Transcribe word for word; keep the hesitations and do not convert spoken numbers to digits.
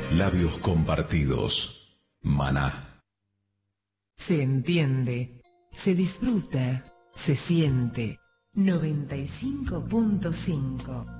Labios compartidos. Maná. Se entiende, se disfruta, se siente. noventa y cinco punto cinco